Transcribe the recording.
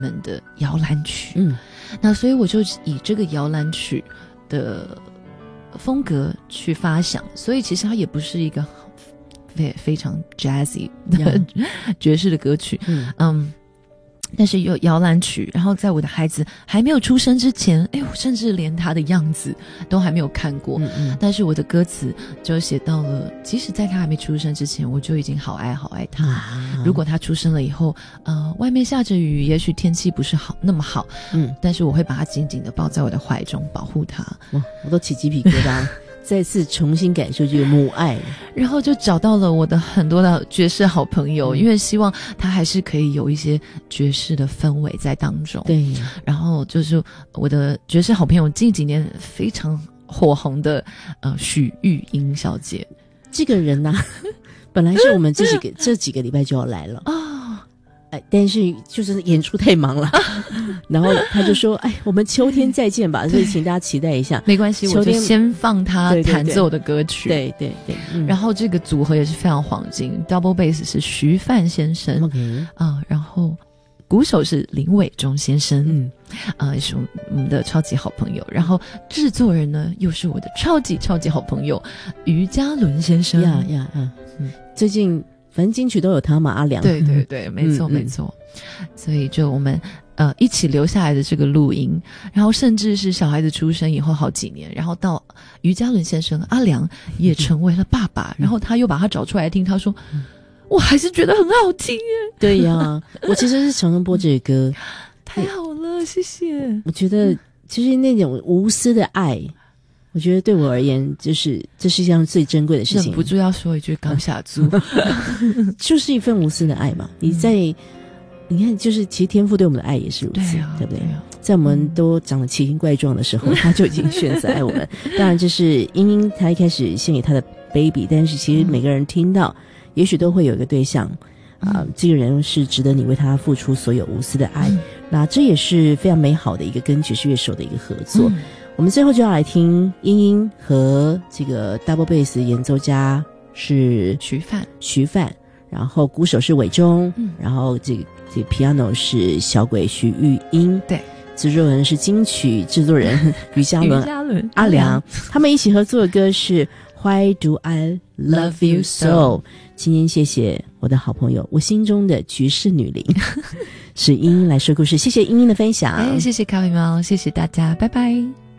们的摇篮曲。那所以我就以这个摇篮曲的风格去发想，所以其实它也不是一个非常 jazzy 的爵士的歌曲。但是有摇篮曲，然后在我的孩子还没有出生之前，我甚至连他的样子都还没有看过。但是我的歌词就写到了，即使在他还没出生之前，我就已经好爱好爱他。如果他出生了以后，外面下着雨，也许天气不是那么好，但是我会把他紧紧的抱在我的怀中，保护他。 我都起鸡皮疙瘩。再次重新感受这个母爱， 然后就找到了我的很多的爵士好朋友，因为希望他还是可以有一些爵士的氛围在当中。 对， 然后就是我的爵士好朋友近几年非常火红的许玉英小姐， 这个人啊本来是我们这几个礼拜就要来了但是就是演出太忙了然后他就说我们秋天再见吧，所以请大家期待一下。 没关系，我就先放他弹奏的歌曲。 对对对， 然后这个组合也是非常黄金， double bass 是徐范先生然后鼓手是林伟忠先生也是我们的超级好朋友。然后制作人呢又是我的超级好朋友于嘉伦先生。 最近反正金曲都有他嘛，阿良。 对对对，没错没错。所以就我们一起留下来的这个录音，然后甚至是小孩子出生以后好几年，然后到于嘉伦先生阿良也成为了爸爸，然后他又把他找出来听，他说我还是觉得很好听耶。 对呀我其实是常常播这个歌太好了，谢谢。 我觉得就是那种无私的爱，我觉得对我而言就是这世界上最珍贵的事情。 忍不住要说一句刚下租就是一份无私的爱嘛。你看就是其实天父对我们的爱也是如此，对不对？在我们都长得奇形怪状的时候他就已经选择爱我们当然这是英英他一开始献给他的 baby， 但是其实每个人听到也许都会有一个对象这个人是值得你为他付出所有无私的爱那这也是非常美好的一个跟爵士乐手的一个合作我们最后就要来听英英和这个 double bass 演奏家是徐范，然后鼓手是伟忠然后这个 piano 是小鬼徐玉英， 对， 制作人是金曲制作人于嘉伦阿良，他们一起合作的歌是 Why Do I Love You So。 今天谢谢我的好朋友，我心中的爵士女伶是英英来说故事，谢谢英英的分享。 谢谢咖啡猫，谢谢大家，拜拜。